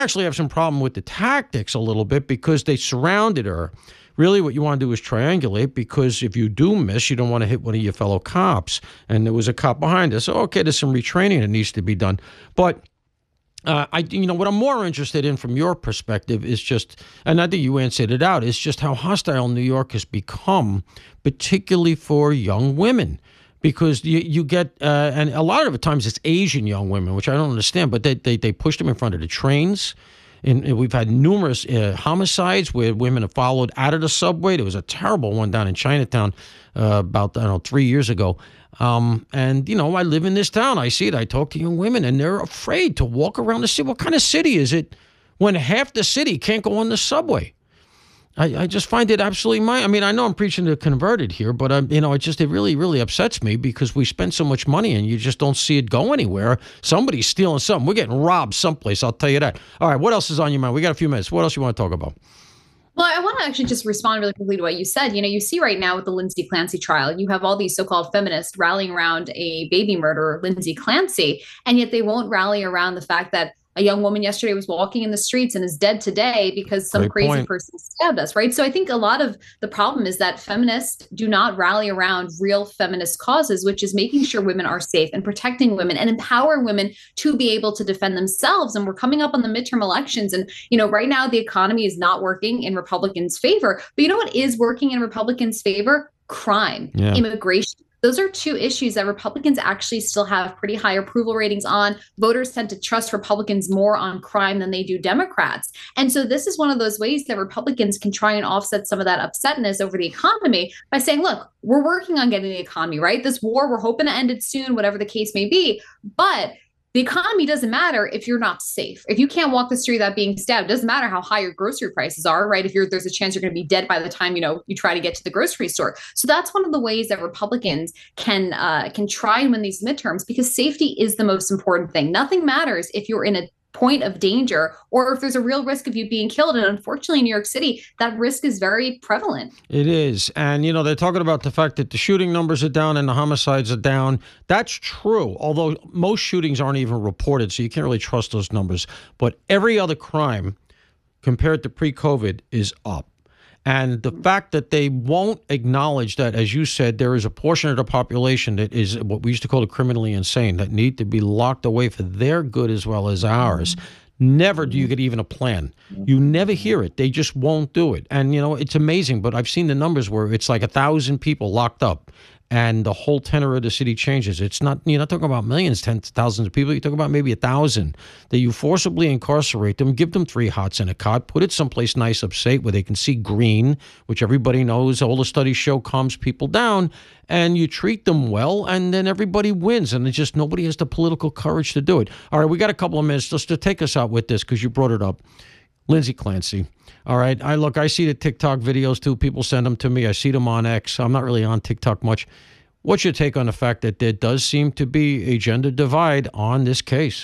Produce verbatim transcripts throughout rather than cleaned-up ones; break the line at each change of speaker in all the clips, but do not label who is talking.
actually have some problem with the tactics a little bit because they surrounded her. Really, what you want to do is triangulate, because if you do miss, you don't want to hit one of your fellow cops. And there was a cop behind us. So, okay, there's some retraining that needs to be done. But uh, I, you know, what I'm more interested in from your perspective is just, and I think you answered it out, is just how hostile New York has become, particularly for young women. Because you, you get, uh, and a lot of the times it's Asian young women, which I don't understand, but they, they, they push them in front of the trains. And, and we've had numerous uh, homicides where women have followed out of the subway. There was a terrible one down in Chinatown uh, about, I don't know, three years ago. Um, and, you know, I live in this town. I see it. I talk to young women, and they're afraid to walk around the city. What kind of city is it when half the city can't go on the subway? I, I just find it absolutely my. I mean, I know I'm preaching to the converted here, but I'm, you know, it just it really, really upsets me because we spend so much money and you just don't see it go anywhere. Somebody's stealing something. We're getting robbed someplace. I'll tell you that. All right, what else is on your mind? We got a few minutes. What else you want to talk about?
Well, I want to actually just respond really quickly to what you said. You know, you see right now with the Lindsay Clancy trial, you have all these so-called feminists rallying around a baby murderer, Lindsay Clancy, and yet they won't rally around the fact that a young woman yesterday was walking in the streets and is dead today because some
Great
crazy
point.
person stabbed us, right? So I think a lot of the problem is that feminists do not rally around real feminist causes, which is making sure women are safe and protecting women and empowering women to be able to defend themselves. And we're coming up on the midterm elections. And, you know, right now the economy is not working in Republicans' favor. But you know what is working in Republicans' favor? Crime,
Yeah.
immigration. Those are two issues that Republicans actually still have pretty high approval ratings on. Voters tend to trust Republicans more on crime than they do Democrats. And so this is one of those ways that Republicans can try and offset some of that upsetness over the economy by saying, look, we're working on getting the economy right. This war, we're hoping to end it soon, whatever the case may be. But the economy doesn't matter if you're not safe. If you can't walk the street without being stabbed, it doesn't matter how high your grocery prices are, right? If you're there's a chance you're going to be dead by the time you know you try to get to the grocery store. So that's one of the ways that Republicans can uh, can try and win these midterms, because safety is the most important thing. Nothing matters if you're in a point of danger or if there's a real risk of you being killed. And unfortunately, in New York City, that risk is very prevalent.
It is. And, you know, they're talking about the fact that the shooting numbers are down and the homicides are down. That's true, although most shootings aren't even reported, so you can't really trust those numbers. But every other crime compared to pre-COVID is up. And the fact that they won't acknowledge that, as you said, there is a portion of the population that is what we used to call the criminally insane, that need to be locked away for their good as well as ours. Never do you get even a plan. You never hear it. They just won't do it. And, you know, it's amazing, but I've seen the numbers where it's like a thousand people locked up and the whole tenor of the city changes. It's not, you're not talking about millions, tens of thousands of people. You're talking about maybe a thousand that you forcibly incarcerate them, give them three hots in a cot, put it someplace nice upstate where they can see green, which everybody knows, all the studies show calms people down, and you treat them well, and then everybody wins. And it's just nobody has the political courage to do it. All right, we got a couple of minutes just to take us out with this because you brought it up. Lindsay Clancy. All right. I look, I see the TikTok videos too. People send them to me. I see them on X. I'm not really on TikTok much. What's your take on the fact that there does seem to be a gender divide on this case?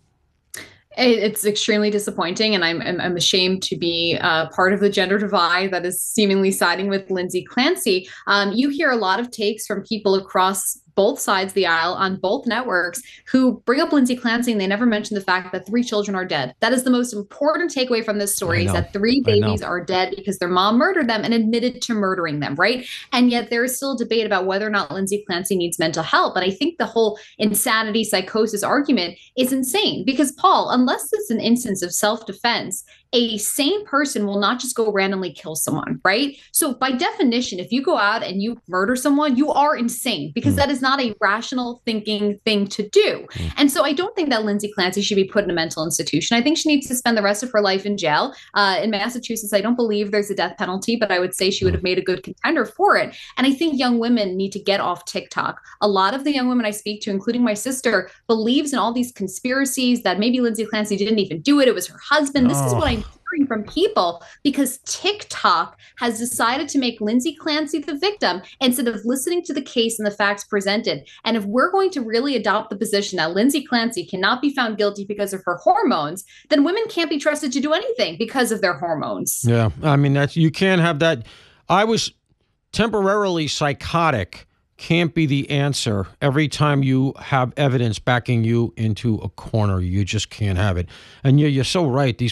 It's extremely disappointing, and I'm I'm ashamed to be uh, part of the gender divide that is seemingly siding with Lindsay Clancy. Um, you hear a lot of takes from people across both sides of the aisle on both networks who bring up Lindsay Clancy, and they never mention the fact that three children are dead. That is the most important takeaway from this story, is that three babies are dead because their mom murdered them and admitted to murdering them, right? And yet there is still a debate about whether or not Lindsay Clancy needs mental help. But I think the whole insanity psychosis argument is insane because, Paul, unless it's an instance of self-defense, a sane person will not just go randomly kill someone, right? So by definition, if you go out and you murder someone, you are insane because mm. that is not a rational thinking thing to do. Mm. And so I don't think that Lindsay Clancy should be put in a mental institution. I think she needs to spend the rest of her life in jail. Uh, in Massachusetts, I don't believe there's a death penalty, but I would say she would have made a good contender for it. And I think young women need to get off TikTok. A lot of the young women I speak to, including my sister, believes in all these conspiracies that maybe Lindsay Clancy didn't even do it. It was her husband. This oh. is what I'm hearing from people because TikTok has decided to make Lindsay Clancy the victim instead of listening to the case and the facts presented. And if we're going to really adopt the position that Lindsay Clancy cannot be found guilty because of her hormones, then women can't be trusted to do anything because of their hormones.
Yeah, I mean, that's, you can't have that. I was temporarily psychotic can't be the answer every time you have evidence backing you into a corner. You just can't have it. And you're, you're so right. These